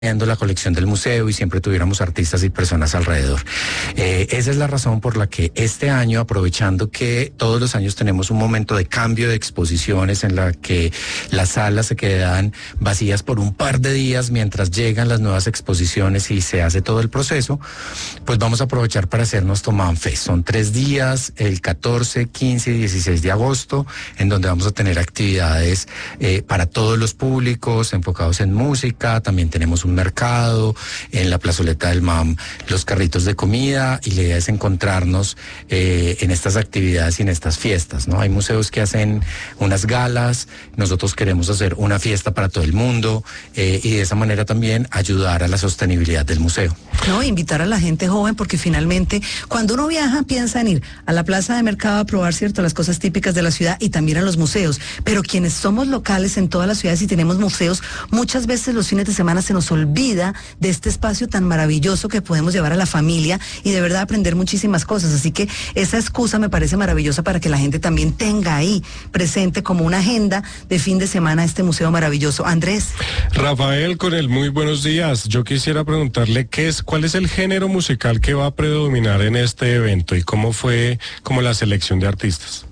la colección del museo y siempre tuviéramos artistas y personas alrededor. Esa es la razón por la que este año, aprovechando que todos los años tenemos un momento de cambio de exposiciones en la que las salas se quedan vacías por un par de días mientras llegan las nuevas exposiciones y se hace todo el proceso, pues vamos a aprovechar para hacer nuestro MAMFest. Son 3 días, el 14, 15 y 16 de agosto, en donde vamos a tener actividades para todos los públicos, enfocados en música. También tenemos un mercado, en la plazoleta del MAM, los carritos de comida, y la idea es encontrarnos en estas actividades y en estas fiestas, ¿no? Hay museos que hacen unas galas, nosotros queremos hacer una fiesta para todo el mundo y de esa manera también ayudar a la sostenibilidad del museo. No, invitar a la gente joven, porque finalmente cuando uno viaja piensa en ir a la plaza de mercado a probar, cierto, las cosas típicas de la ciudad y también a los museos, pero quienes somos locales en todas las ciudades y tenemos museos, muchas veces los fines de semana se nos olvida de este espacio tan maravilloso que podemos llevar a la familia y de verdad aprender muchísimas cosas. Así que esa excusa me parece maravillosa para que la gente también tenga ahí presente como una agenda de fin de semana este museo maravilloso. Andrés. Rafael, con el muy buenos días. Yo quisiera preguntarle cuál es el género musical que va a predominar en este evento y cómo fue la selección de artistas.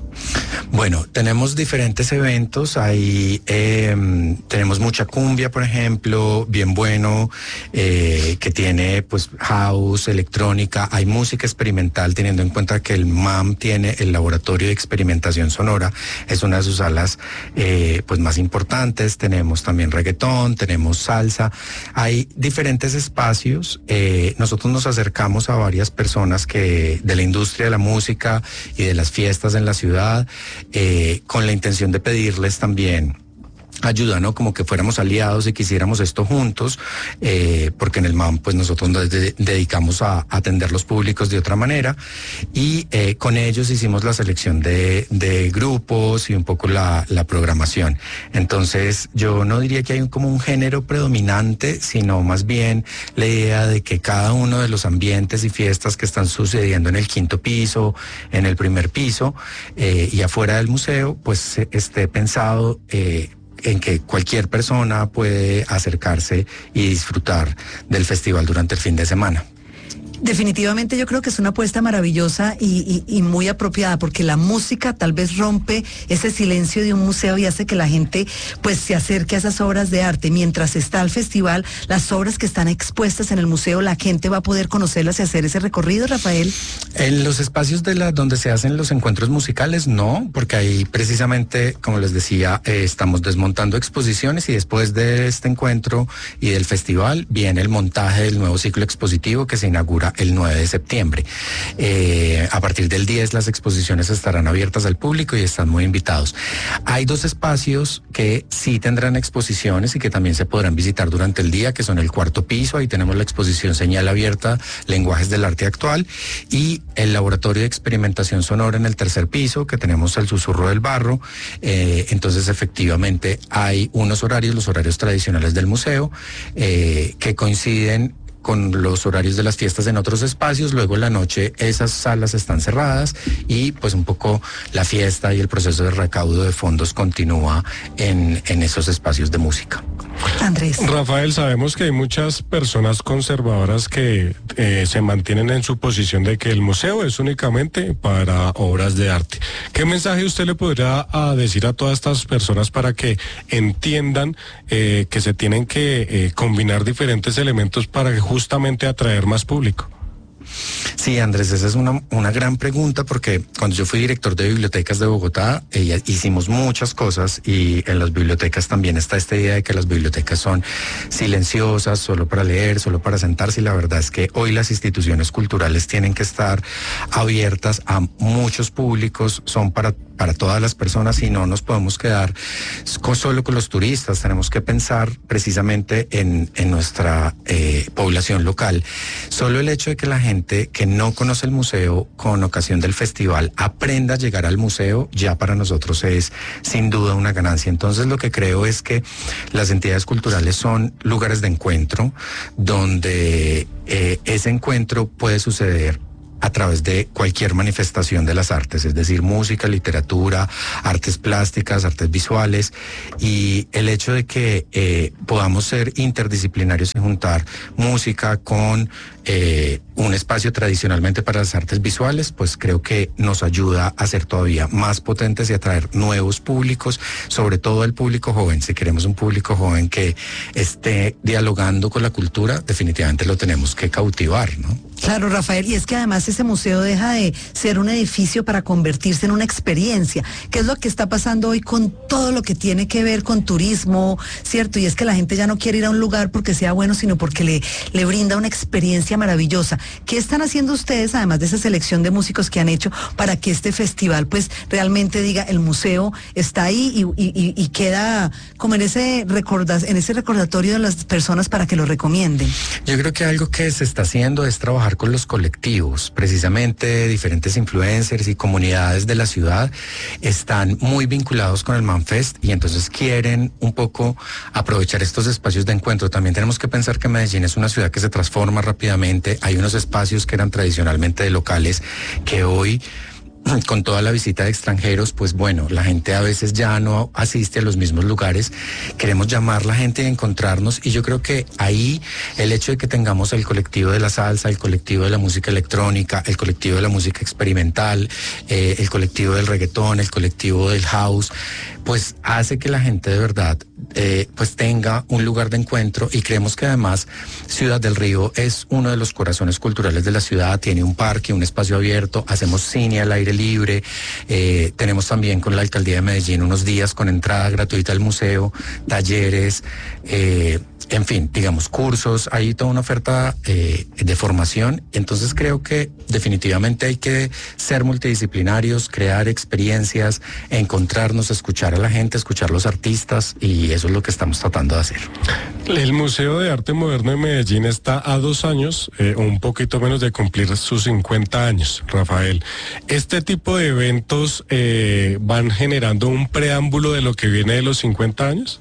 Bueno, tenemos diferentes eventos, ahí tenemos mucha cumbia, por ejemplo, bien bueno, que tiene pues house, electrónica, hay música experimental, teniendo en cuenta que el MAM tiene el laboratorio de experimentación sonora, es una de sus salas pues más importantes. Tenemos también reggaetón, tenemos salsa, hay diferentes espacios. Nosotros nos acercamos a varias personas de la industria de la música y de las fiestas en la ciudad, con la intención de pedirles también ayuda, ¿no? Como que fuéramos aliados y quisiéramos esto juntos, porque en el MAM pues nosotros nos dedicamos a atender los públicos de otra manera, y con ellos hicimos la selección de grupos y un poco la programación. Entonces yo no diría que hay como un género predominante, sino más bien la idea de que cada uno de los ambientes y fiestas que están sucediendo en el 5º piso, en el 1er piso y afuera del museo, pues esté pensado en que cualquier persona puede acercarse y disfrutar del festival durante el fin de semana. Definitivamente yo creo que es una apuesta maravillosa y muy apropiada, porque la música tal vez rompe ese silencio de un museo y hace que la gente pues se acerque a esas obras de arte. Mientras está el festival, las obras que están expuestas en el museo, la gente va a poder conocerlas y hacer ese recorrido, Rafael. En los espacios donde se hacen los encuentros musicales, no, porque ahí precisamente, como les decía, estamos desmontando exposiciones, y después de este encuentro y del festival viene el montaje del nuevo ciclo expositivo que se inaugura el 9 de septiembre. A partir del 10 las exposiciones estarán abiertas al público y están muy invitados. Hay 2 espacios que sí tendrán exposiciones y que también se podrán visitar durante el día, que son el 4º piso, ahí tenemos la exposición Señal Abierta, Lenguajes del Arte Actual, y el laboratorio de experimentación sonora en el 3er piso, que tenemos el Susurro del Barro. Entonces efectivamente hay unos horarios, los horarios tradicionales del museo, que coinciden con los horarios de las fiestas en otros espacios. Luego en la noche esas salas están cerradas y pues un poco la fiesta y el proceso de recaudo de fondos continúa en esos espacios de música. Andrés. Rafael, sabemos que hay muchas personas conservadoras que se mantienen en su posición de que el museo es únicamente para obras de arte. ¿Qué mensaje usted le podrá decir a todas estas personas para que entiendan que se tienen que combinar diferentes elementos para que justamente atraer más público? Sí, Andrés, esa es una gran pregunta, porque cuando yo fui director de bibliotecas de Bogotá, hicimos muchas cosas, y en las bibliotecas también está esta idea de que las bibliotecas son silenciosas, solo para leer, solo para sentarse, y la verdad es que hoy las instituciones culturales tienen que estar abiertas a muchos públicos, son para todas las personas, y no nos podemos quedar solo con los turistas. Tenemos que pensar precisamente en nuestra población local. Solo el hecho de que la gente que no conoce el museo con ocasión del festival aprenda a llegar al museo, ya para nosotros es sin duda una ganancia. Entonces lo que creo es que las entidades culturales son lugares de encuentro donde ese encuentro puede suceder a través de cualquier manifestación de las artes, es decir, música, literatura, artes plásticas, artes visuales, y el hecho de que podamos ser interdisciplinarios y juntar música con un espacio tradicionalmente para las artes visuales, pues creo que nos ayuda a ser todavía más potentes y atraer nuevos públicos, sobre todo el público joven. Si queremos un público joven que esté dialogando con la cultura, definitivamente lo tenemos que cautivar, ¿no? Claro, Rafael, y es que además ese museo deja de ser un edificio para convertirse en una experiencia, que es lo que está pasando hoy con todo lo que tiene que ver con turismo, ¿cierto? Y es que la gente ya no quiere ir a un lugar porque sea bueno, sino porque le brinda una experiencia maravillosa. ¿Qué están haciendo ustedes, además de esa selección de músicos que han hecho, para que este festival pues realmente diga, el museo está ahí y queda como en ese recordatorio de las personas para que lo recomienden? Yo creo que algo que se está haciendo es trabajar con los colectivos, precisamente diferentes influencers y comunidades de la ciudad están muy vinculados con el ManFest y entonces quieren un poco aprovechar estos espacios de encuentro. También tenemos que pensar que Medellín es una ciudad que se transforma rápidamente, hay unos espacios que eran tradicionalmente de locales que hoy, con toda la visita de extranjeros, pues bueno, la gente a veces ya no asiste a los mismos lugares. Queremos llamar a la gente a encontrarnos y yo creo que ahí el hecho de que tengamos el colectivo de la salsa, el colectivo de la música electrónica, el colectivo de la música experimental, el colectivo del reggaetón, el colectivo del house, pues hace que la gente de verdad pues tenga un lugar de encuentro y creemos que además Ciudad del Río es uno de los corazones culturales de la ciudad, tiene un parque, un espacio abierto, hacemos cine al aire libre, tenemos también con la Alcaldía de Medellín unos días con entrada gratuita al museo, talleres, en fin, digamos, cursos, hay toda una oferta de formación, entonces creo que definitivamente hay que ser multidisciplinarios, crear experiencias, encontrarnos, escuchar a la gente, escuchar a los artistas y eso es lo que estamos tratando de hacer. El Museo de Arte Moderno de Medellín está a 2 años, un poquito menos de cumplir sus 50 años, Rafael. ¿Este tipo de eventos van generando un preámbulo de lo que viene de los 50 años?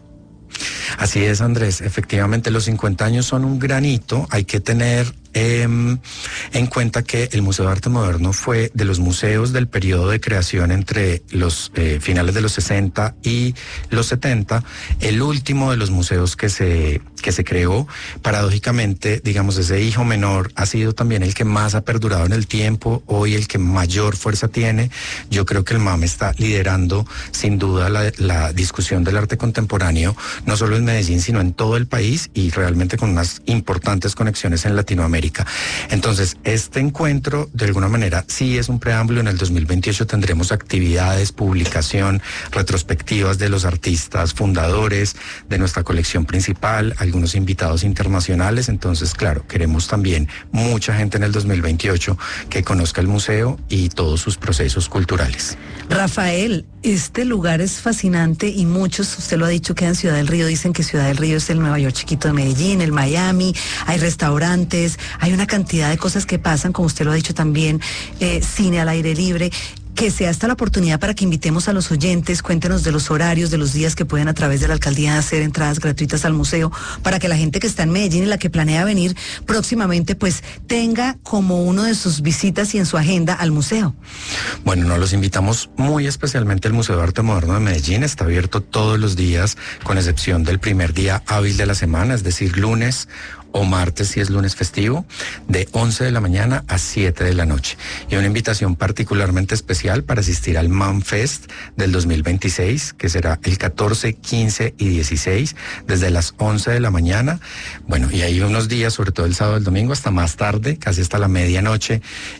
Así es, Andrés. Efectivamente, los 50 años son un granito. Hay que tener en cuenta que el Museo de Arte Moderno fue de los museos del periodo de creación entre los finales de los 60 y los 70, el último de los museos que se creó. Paradójicamente, digamos, ese hijo menor ha sido también el que más ha perdurado en el tiempo, hoy el que mayor fuerza tiene. Yo creo que el MAM está liderando sin duda la discusión del arte contemporáneo, no solo en Medellín, sino en todo el país y realmente con unas importantes conexiones en Latinoamérica. Entonces, este encuentro, de alguna manera, sí es un preámbulo. En el 2028 tendremos actividades, publicación, retrospectivas de los artistas fundadores de nuestra colección principal, algunos invitados internacionales. Entonces, claro, queremos también mucha gente en el 2028 que conozca el museo y todos sus procesos culturales. Rafael, este lugar es fascinante y muchos, usted lo ha dicho, queda en Ciudad del Río, dicen que Ciudad del Río es el Nueva York chiquito de Medellín, el Miami, hay restaurantes, hay una cantidad de cosas que pasan, como usted lo ha dicho también, cine al aire libre. Que sea esta la oportunidad para que invitemos a los oyentes, cuéntenos de los horarios, de los días que pueden a través de la alcaldía hacer entradas gratuitas al museo, para que la gente que está en Medellín y la que planea venir próximamente, pues tenga como uno de sus visitas y en su agenda al museo. Bueno, nos los invitamos muy especialmente al Museo de Arte Moderno de Medellín, está abierto todos los días, con excepción del primer día hábil de la semana, es decir, lunes o martes si es lunes festivo, de 11 de la mañana a 7 de la noche. Y una invitación particularmente especial para asistir al ManFest del 2026, que será el 14, 15 y 16, desde las 11 de la mañana. Bueno, y hay unos días, sobre todo el sábado y el domingo, hasta más tarde, casi hasta la medianoche,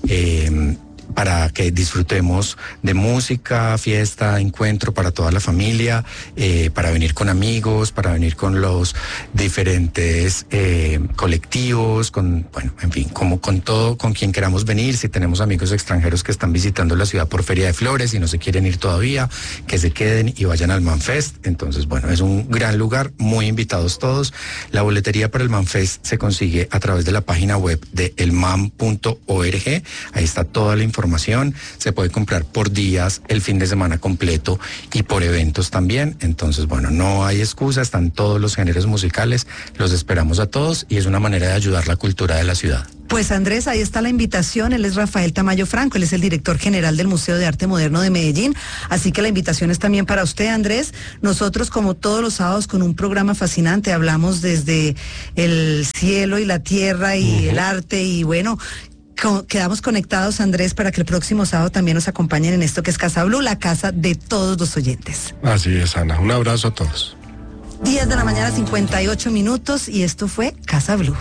para que disfrutemos de música, fiesta, encuentro para toda la familia, para venir con amigos, para venir con los diferentes colectivos, con, bueno, en fin, como con todo, con quien queramos venir. Si tenemos amigos extranjeros que están visitando la ciudad por Feria de Flores y no se quieren ir todavía, que se queden y vayan al ManFest. Entonces, bueno, es un gran lugar, muy invitados todos. La boletería para el ManFest se consigue a través de la página web de elman.org. Ahí está toda la información información, se puede comprar por días, el fin de semana completo y por eventos también. Entonces, bueno, no hay excusa, están todos los géneros musicales, los esperamos a todos y es una manera de ayudar la cultura de la ciudad. Pues Andrés, ahí está la invitación. Él es Rafael Tamayo Franco, él es el director general del Museo de Arte Moderno de Medellín. Así que la invitación es también para usted, Andrés. Nosotros, como todos los sábados, con un programa fascinante, hablamos desde el cielo y la tierra y el arte y bueno, quedamos conectados, Andrés, para que el próximo sábado también nos acompañen en esto que es Casa Blue, la casa de todos los oyentes. Así es, Ana. Un abrazo a todos. 10 de la mañana, 58 minutos y esto fue Casa Blue.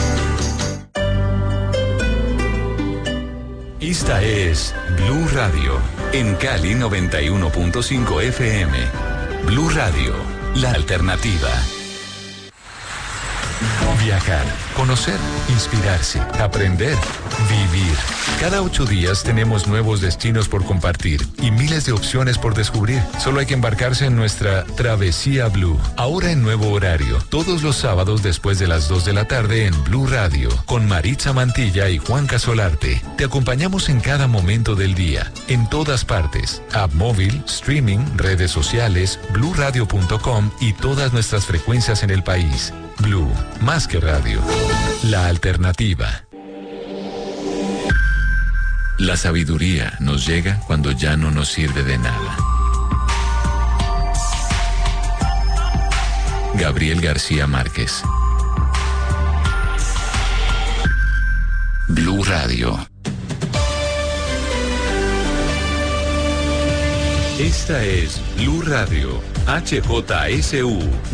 Esta es Blue Radio, en Cali 91.5 FM. Blue Radio, la alternativa. Viajar, conocer, inspirarse, aprender, vivir. Cada 8 días tenemos nuevos destinos por compartir y miles de opciones por descubrir. Solo hay que embarcarse en nuestra Travesía Blue. Ahora en nuevo horario, todos los sábados después de las 2 de la tarde en Blue Radio, con Maritza Mantilla y Juan Casolarte. Te acompañamos en cada momento del día, en todas partes. App móvil, streaming, redes sociales, bluradio.com y todas nuestras frecuencias en el país. Blue, más que radio. La alternativa. La sabiduría nos llega cuando ya no nos sirve de nada. Gabriel García Márquez. Blue Radio. Esta es Blue Radio, HJSU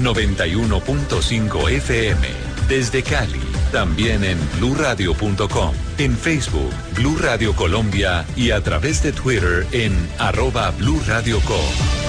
91.5 FM, desde Cali, también en bluradio.com, en Facebook, Blue Radio Colombia y a través de Twitter en @BlueRadioCo.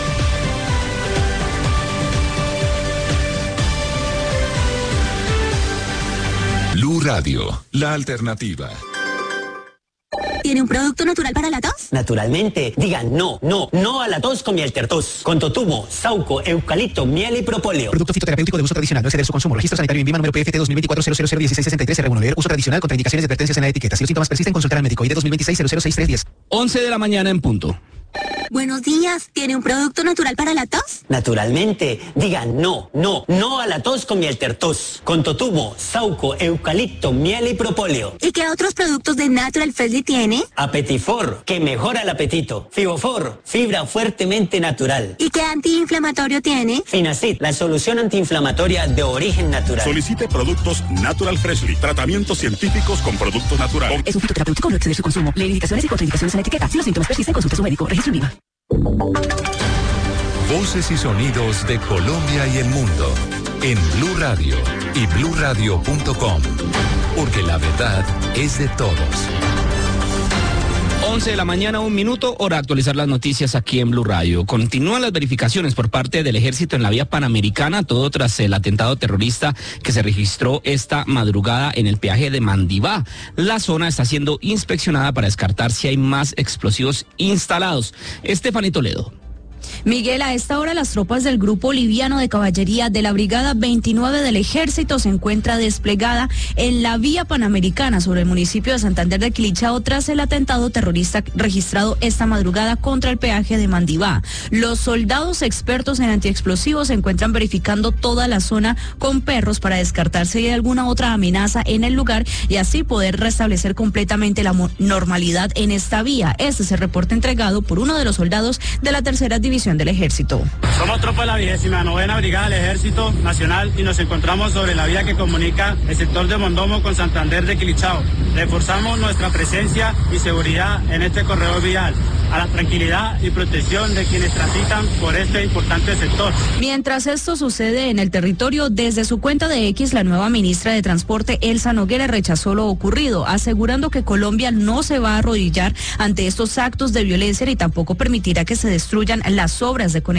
Blue Radio, la alternativa. ¿Tiene un producto natural para la tos? Naturalmente, digan no a la tos con miel tertos. Con totumo, sauco, eucalipto, miel y propóleo. Producto fitoterapéutico de uso tradicional, no exceder su consumo. Registro sanitario INVIMA número PFT 2024-001663-R1. Leer uso tradicional, contraindicaciones y advertencias en la etiqueta. Si los síntomas persisten, consultar al médico. ID 2026-006310. 11 de la mañana en punto. Buenos días, ¿tiene un producto natural para la tos? Naturalmente, digan no a la tos con miel tertos. Con totumo, sauco, eucalipto, miel y propóleo. ¿Y qué otros productos de Natural Freshly tiene? Apetifor, que mejora el apetito. Fibofor, fibra fuertemente natural. ¿Y qué antiinflamatorio tiene? Finacid, la solución antiinflamatoria de origen natural. Solicite productos Natural Freshly, tratamientos científicos con productos naturales. Es un fitoterapéutico, no exceder su consumo. Leer indicaciones y contraindicaciones en la etiqueta. Si los síntomas persisten, consulte a su médico. Registro INVIMA. Voces y sonidos de Colombia y el mundo en Blue Radio y bluradio.com, porque la verdad es de todos. 11 de la mañana, 1 minuto, hora de actualizar las noticias aquí en Blue Radio. Continúan las verificaciones por parte del ejército en la vía panamericana, todo tras el atentado terrorista que se registró esta madrugada en el peaje de Mandibá. La zona está siendo inspeccionada para descartar si hay más explosivos instalados. Estefanía Toledo. Miguel, a esta hora las tropas del Grupo Liviano de Caballería de la Brigada 29 del Ejército se encuentra desplegada en la vía panamericana sobre el municipio de Santander de Quilichao tras el atentado terrorista registrado esta madrugada contra el peaje de Mandibá. Los soldados expertos en antiexplosivos se encuentran verificando toda la zona con perros para descartar si hay alguna otra amenaza en el lugar y así poder restablecer completamente la normalidad en esta vía. Este es el reporte entregado por uno de los soldados de la tercera división del Ejército. Somos tropa de la 29ª Brigada del Ejército Nacional y nos encontramos sobre la vía que comunica el sector de Mondomo con Santander de Quilichao. Reforzamos nuestra presencia y seguridad en este corredor vial a la tranquilidad y protección de quienes transitan por este importante sector. Mientras esto sucede en el territorio, desde su cuenta de X, la nueva ministra de Transporte, Elsa Noguera, rechazó lo ocurrido, asegurando que Colombia no se va a arrodillar ante estos actos de violencia ni tampoco permitirá que se destruyan las obras de conexión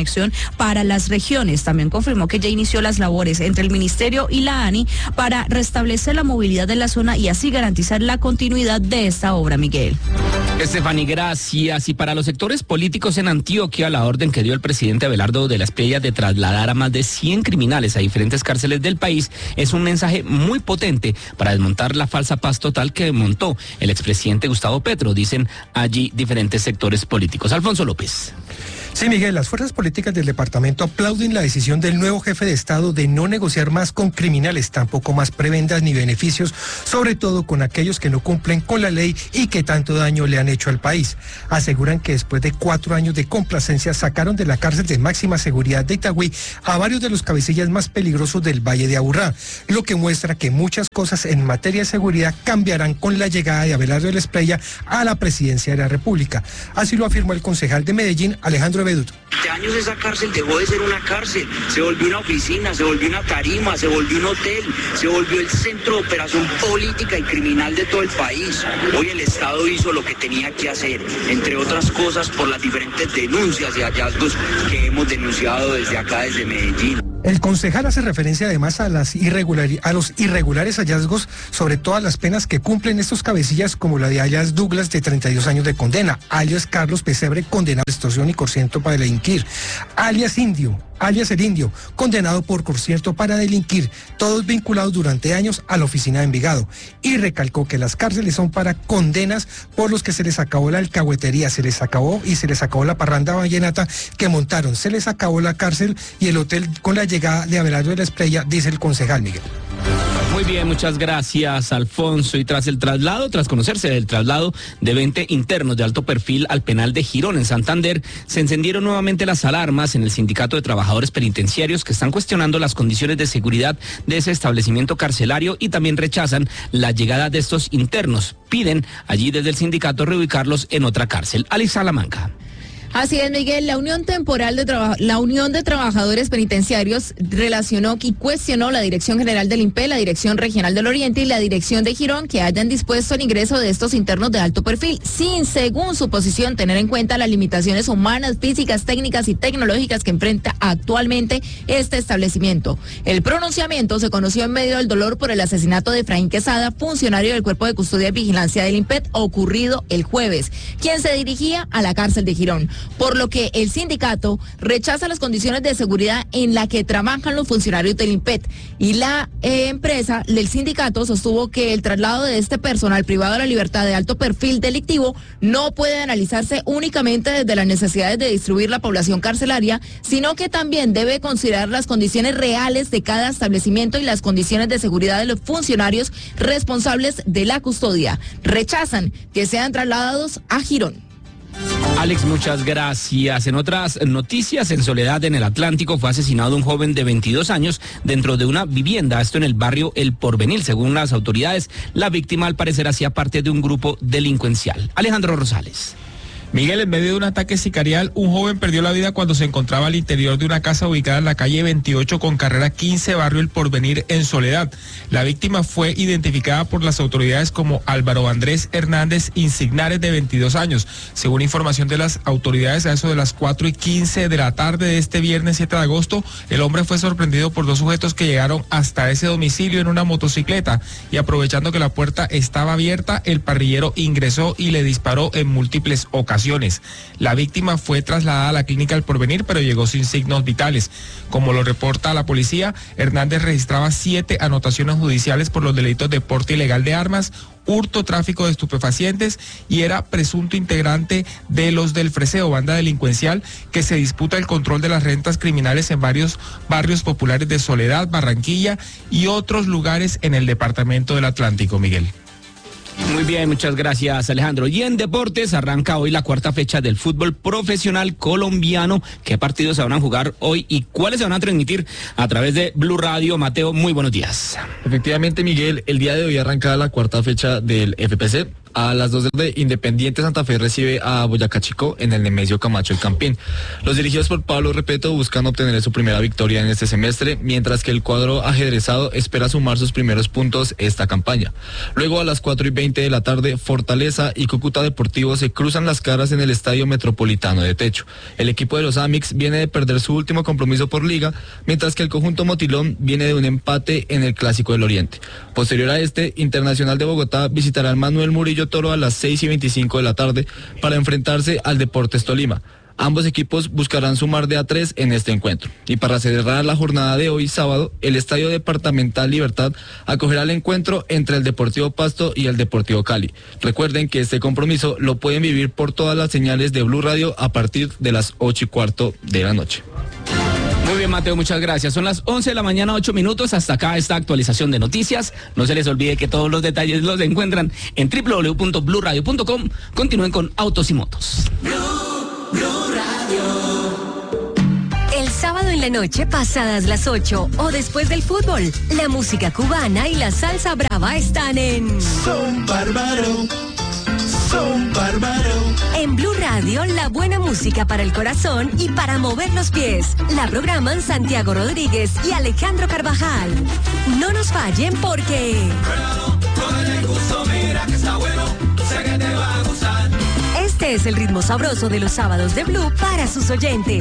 para las regiones. También confirmó que ya inició las labores entre el ministerio y la ANI para restablecer la movilidad de la zona y así garantizar la continuidad de esta obra, Miguel. Estefany, gracias. Y para los sectores políticos en Antioquia, la orden que dio el presidente Abelardo de la Espriella de trasladar a más de 100 criminales a diferentes cárceles del país es un mensaje muy potente para desmontar la falsa paz total que montó el expresidente Gustavo Petro, dicen allí diferentes sectores políticos. Alfonso López. Sí, Miguel, las fuerzas políticas del departamento aplauden la decisión del nuevo jefe de Estado de no negociar más con criminales, tampoco más prebendas ni beneficios, sobre todo con aquellos que no cumplen con la ley y que tanto daño le han hecho al país. Aseguran que después de 4 años de complacencia sacaron de la cárcel de máxima seguridad de Itagüí a varios de los cabecillas más peligrosos del Valle de Aburrá, lo que muestra que muchas cosas en materia de seguridad cambiarán con la llegada de Abelardo de la Espriella a la presidencia de la República. Así lo afirmó el concejal de Medellín, Alejandro Bedut. De años esa cárcel dejó de ser una cárcel, se volvió una oficina, se volvió una tarima, se volvió un hotel, se volvió el centro de operación política y criminal de todo el país. Hoy el Estado hizo lo que tenía que hacer, entre otras cosas por las diferentes denuncias y hallazgos que hemos denunciado desde acá, desde Medellín. El concejal hace referencia además a los irregulares hallazgos sobre todas las penas que cumplen estos cabecillas, como la de alias Douglas, de 32 años de condena, alias Carlos Pesebre, condenado por extorsión y concierto para delinquir, alias el Indio, condenado por concierto para delinquir, todos vinculados durante años a la oficina de Envigado. Y recalcó que las cárceles son para condenas por los que se les acabó la alcahuetería, se les acabó la parranda vallenata que montaron, se les acabó la cárcel y el hotel con la llegada de Abelardo de la Espriella, dice el concejal Miguel. Muy bien, muchas gracias, Alfonso. Y tras conocerse del traslado de 20 internos de alto perfil al penal de Girón en Santander, se encendieron nuevamente las alarmas en el Sindicato de Trabajadores Penitenciarios, que están cuestionando las condiciones de seguridad de ese establecimiento carcelario y también rechazan la llegada de estos internos. Piden allí desde el sindicato reubicarlos en otra cárcel. Alex Salamanca. Así es, Miguel. La Unión de Trabajadores Penitenciarios relacionó y cuestionó la Dirección General del INPE, la Dirección Regional del Oriente y la Dirección de Girón que hayan dispuesto el ingreso de estos internos de alto perfil, sin, según su posición, tener en cuenta las limitaciones humanas, físicas, técnicas y tecnológicas que enfrenta actualmente este establecimiento. El pronunciamiento se conoció en medio del dolor por el asesinato de Efraín Quesada, funcionario del Cuerpo de Custodia y Vigilancia del INPET, ocurrido el jueves, quien se dirigía a la cárcel de Girón. Por lo que el sindicato rechaza las condiciones de seguridad en las que trabajan los funcionarios del INPET y la empresa del sindicato sostuvo que el traslado de este personal privado de la libertad de alto perfil delictivo no puede analizarse únicamente desde las necesidades de distribuir la población carcelaria, sino que también debe considerar las condiciones reales de cada establecimiento y las condiciones de seguridad de los funcionarios responsables de la custodia. Rechazan que sean trasladados a Girón. Alex, muchas gracias. En otras noticias, en Soledad, en el Atlántico, fue asesinado un joven de 22 años dentro de una vivienda, esto en el barrio El Porvenir. Según las autoridades, la víctima al parecer hacía parte de un grupo delincuencial. Alejandro Rosales. Miguel, en medio de un ataque sicarial, un joven perdió la vida cuando se encontraba al interior de una casa ubicada en la calle 28 con carrera 15, barrio El Porvenir, en Soledad. La víctima fue identificada por las autoridades como Álvaro Andrés Hernández Insignares, de 22 años. Según información de las autoridades, a eso de las 4:15 de la tarde de este viernes 7 de agosto, el hombre fue sorprendido por 2 sujetos que llegaron hasta ese domicilio en una motocicleta y, aprovechando que la puerta estaba abierta, el parrillero ingresó y le disparó en múltiples ocasiones. La víctima fue trasladada a la clínica El Porvenir, pero llegó sin signos vitales. Como lo reporta la policía, Hernández registraba 7 anotaciones judiciales por los delitos de porte ilegal de armas, hurto, tráfico de estupefacientes y era presunto integrante de los del Freseo, banda delincuencial que se disputa el control de las rentas criminales en varios barrios populares de Soledad, Barranquilla y otros lugares en el departamento del Atlántico, Miguel. Muy bien, muchas gracias, Alejandro. Y en deportes arranca hoy la 4ª fecha del fútbol profesional colombiano. ¿Qué partidos se van a jugar hoy y cuáles se van a transmitir a través de Blue Radio? Mateo, muy buenos días. Efectivamente, Miguel, el día de hoy arranca la 4ª fecha del FPC. A las 2 de Independiente Santa Fe recibe a Boyacá Chico en el Nemesio Camacho El Campín. Los dirigidos por Pablo Repeto buscan obtener su primera victoria en este semestre, mientras que el cuadro ajedrezado espera sumar sus primeros puntos esta campaña. Luego a las 4:20 de la tarde, Fortaleza y Cúcuta Deportivo se cruzan las caras en el Estadio Metropolitano de Techo. El equipo de los Amix viene de perder su último compromiso por liga, mientras que el conjunto Motilón viene de un empate en el Clásico del Oriente. Posterior a este, Internacional de Bogotá visitará al Manuel Murillo Toro a las 6:25 de la tarde para enfrentarse al Deportes Tolima. Ambos equipos buscarán sumar de a 3 en este encuentro. Y para cerrar la jornada de hoy, sábado, el Estadio Departamental Libertad acogerá el encuentro entre el Deportivo Pasto y el Deportivo Cali. Recuerden que este compromiso lo pueden vivir por todas las señales de Blue Radio a partir de las 8:15 de la noche. Muy bien, Mateo, muchas gracias. Son las 11 de la mañana, 8 minutos. Hasta acá esta actualización de noticias. No se les olvide que todos los detalles los encuentran en www.bluradio.com. Continúen con Autos y Motos. El sábado en la noche, pasadas las 8 o después del fútbol, la música cubana y la salsa brava están en Son Bárbaro. Son Bárbaro. En Blue Radio, la buena música para el corazón y para mover los pies. La programan Santiago Rodríguez y Alejandro Carvajal. No nos fallen porque... Este es el ritmo sabroso de los sábados de Blue para sus oyentes.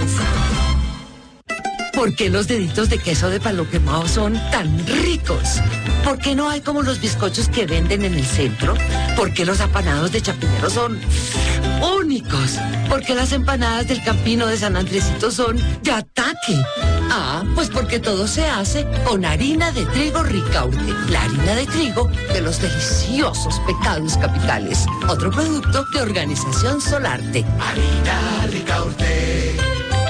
¿Por qué los deditos de queso de palo quemado son tan ricos? ¿Por qué no hay como los bizcochos que venden en el centro? ¿Por qué los apanados de Chapinero son únicos? ¿Por qué las empanadas del Campino de San Andresito son de ataque? Ah, pues porque todo se hace con harina de trigo Ricaurte, la harina de trigo de los deliciosos pecados capitales. Otro producto de Organización Solarte. Harina Ricaurte.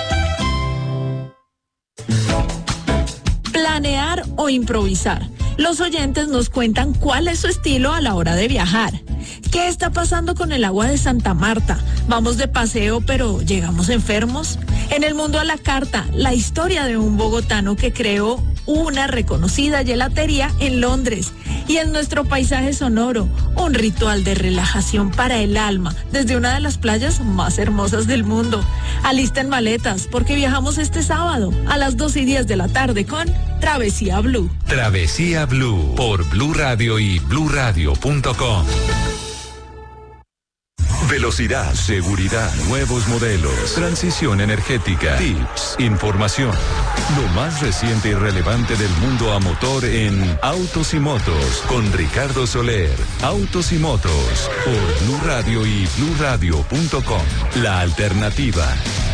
Planear o improvisar. Los oyentes nos cuentan cuál es su estilo a la hora de viajar. ¿Qué está pasando con el agua de Santa Marta? ¿Vamos de paseo pero llegamos enfermos? En el mundo a la carta, la historia de un bogotano que creó una reconocida gelatería en Londres. Y en nuestro paisaje sonoro, un ritual de relajación para el alma desde una de las playas más hermosas del mundo. Alisten maletas porque viajamos este sábado a las 2:10 de la tarde con Travesía Blue. Travesía Blue por Blue Radio y bluradio.com. Velocidad, seguridad, nuevos modelos, transición energética, tips, información. Lo más reciente y relevante del mundo a motor en Autos y Motos con Ricardo Soler. Autos y Motos por Blue Radio y bluradio.com. La alternativa.